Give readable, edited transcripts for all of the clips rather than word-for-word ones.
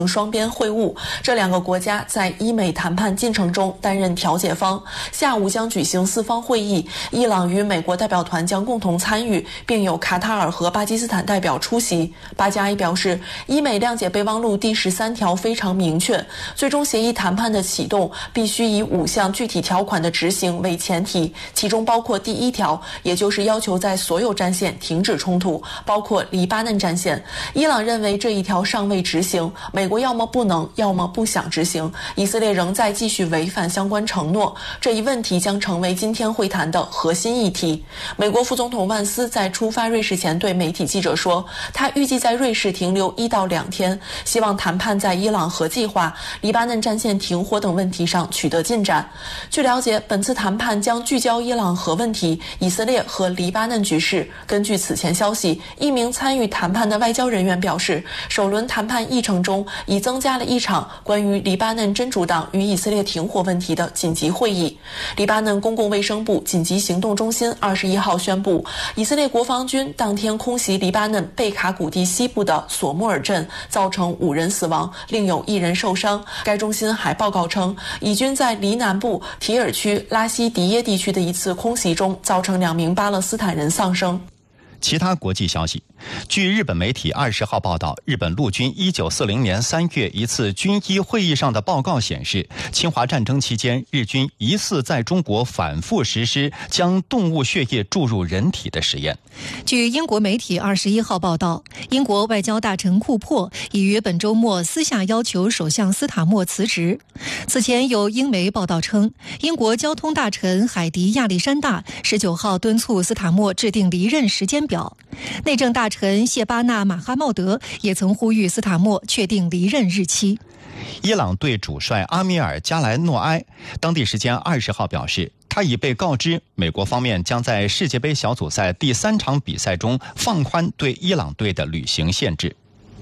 双边会晤，这两个国家在伊美谈判进程中担任调解方。下午将举行4方会议，伊朗与美国代表团将共同参与，并有卡塔尔和巴基斯坦代表出席。巴加伊表示，伊美谅解备忘录第13条非常明确，最终协议谈判的启动必须以5项具体条款的执行为前提，其中包括第1条，也就是要求在所有战线停止冲突，包括黎巴嫩战线。伊朗认为这一条尚未执行，美国要么不能，要么不想执行，以色列仍在继续违反相关承诺。这一问题将成为今天会谈的核心议题。美国副总统万斯在出发瑞士前对媒体记者说，他预计在瑞士停留1到2天，希望谈判在伊朗核计划、黎巴嫩战线停火等问题上取得进展。据了解，本次谈判将聚焦伊朗核问题、以色列和黎巴嫩局势。根据此前消息，一名参与谈判的外交人员表示，首轮谈判议程中已增加了一场关于黎巴嫩真主党与以色列停火问题的紧急会议。黎巴嫩公共卫生部紧急行动中心21号宣布，以色列国防军当天空袭黎巴嫩贝卡谷地西部的索穆尔镇，造成5人死亡，另有1人受伤。该中心还报告称，以军在黎南部提尔区拉西迪耶地区的一次空袭中，造成2名巴勒斯坦人丧生。 其他国际消息，据日本媒体20号报道，日本陆军1940年3月一次军医会议上的报告显示，侵华战争期间，日军疑似在中国反复实施将动物血液注入人体的实验。 据英国媒体21号报道，英国外交大臣库珀已于本周末私下要求首相斯塔默辞职。此前有英媒报道称，英国交通大臣海迪亚历山大19号敦促斯塔默制定离任时间表。内政大臣谢巴纳马哈茂德也曾呼吁斯塔默确定离任日期。 伊朗队主帅阿米尔加莱诺埃当地时间20号表示，他已被告知美国方面将在世界杯小组赛第3场比赛中放宽对伊朗队的旅行限制。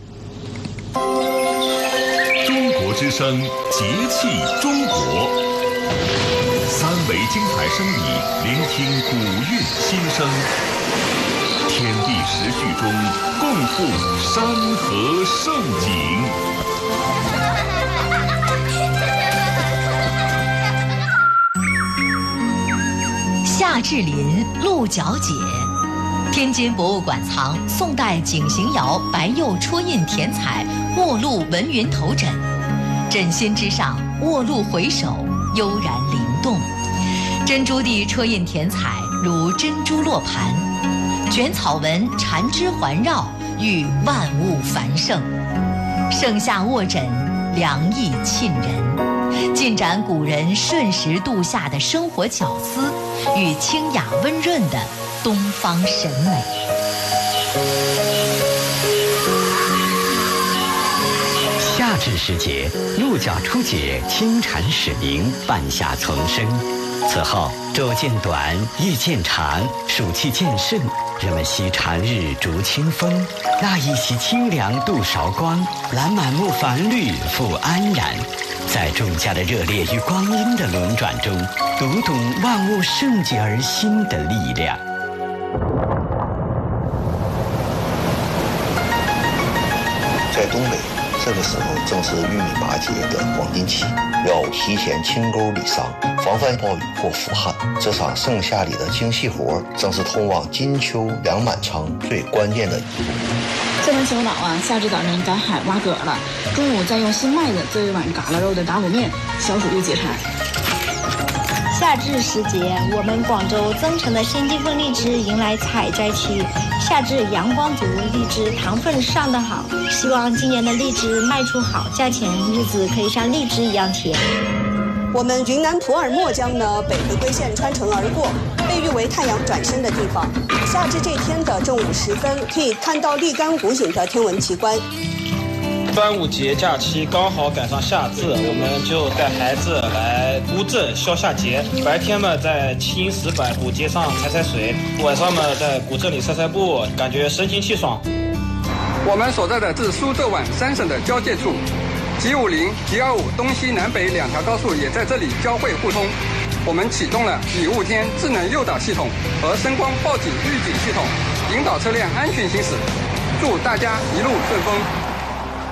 中国之声，节气中国，3维精彩声理，聆听古韵心声，天地时序中共赴山河盛景。 夏至临，鹿角解。天津博物馆藏宋代景行窑白釉戳印填彩卧鹿文云头枕，枕心之上卧鹿回首，悠然灵动。珍珠地戳印填彩如珍珠落盘，卷草纹缠枝环绕，寓万物繁盛。盛夏卧枕，凉意沁人，尽展古人顺时度夏的生活巧思与清雅温润的东方审美。 夏至时节，鹿角出解，清蝉始鸣，半夏丛生。此后昼渐短，夜渐长，暑气渐盛，人们惜长日逐清风，那一袭清凉度韶光，揽满目繁绿复安然。在众家的热烈与光阴的轮转中，读懂万物盛极而兴的力量。 在东北，这个时候正是玉米拔节的黄金期，要提前清沟理桑，防范暴雨或腐旱。这场盛夏里的精细活，正是通往金秋粮满仓最关键的一步。 这门小岛啊，夏至早晨赶海挖蛤了，中午再用新麦子做一碗嘎啦肉的打骨面，小暑就解馋。 夏至时节，我们广州增城的先进凤荔枝迎来采摘期。夏至阳光足，荔枝糖分上得好，希望今年的荔枝卖出好价钱，日子可以像荔枝一样甜。 我们云南普洱墨江的北回归线穿城而过，被誉为太阳转身的地方。夏至这天的正午时分，可以看到立竿古井的天文奇观。 端午节假期刚好赶上夏至，我们就带孩子来乌镇消夏节。白天嘛，在青石板古街上踩踩水，晚上嘛，在古镇里散散步，感觉神清气爽。 我们所在的是苏浙皖3省的交界处，G50、G25东西南北2条高速也在这里交汇互通。我们启动了雨雾天智能诱导系统和声光报警预警系统，引导车辆安全行驶。祝大家一路顺风。